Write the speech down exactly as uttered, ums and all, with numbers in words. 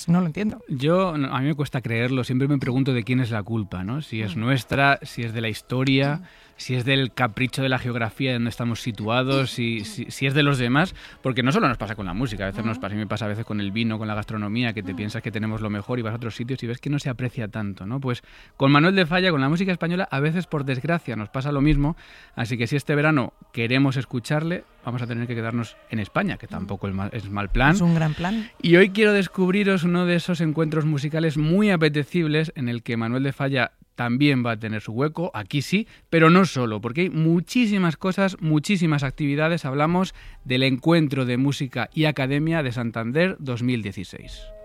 pues no lo entiendo. Yo, a mí me cuesta creerlo, siempre me pregunto de quién es la culpa, ¿no? Si es nuestra, si es de la historia, si es del capricho de la geografía de donde estamos situados, si, si, si es de los demás, porque no solo nos pasa con la música, a veces nos pasa, a mí me pasa a veces con el vino, con la gastronomía, que te piensas que tenemos lo mejor y vas a otros sitios y ves que no se aprecia tanto, ¿no? Pues con Manuel de Falla, con la música española, a veces por desgracia nos pasa lo mismo, así que si este verano queremos escucharle, vamos a tener que quedarnos en España, que tampoco es mal, es mal plan. Es un gran plan. Y hoy quiero descubriros uno de esos encuentros musicales muy apetecibles en el que Manuel de Falla también va a tener su hueco, aquí sí, pero no solo, porque hay muchísimas cosas, muchísimas actividades. Hablamos del Encuentro de Música y Academia de Santander dos mil dieciséis.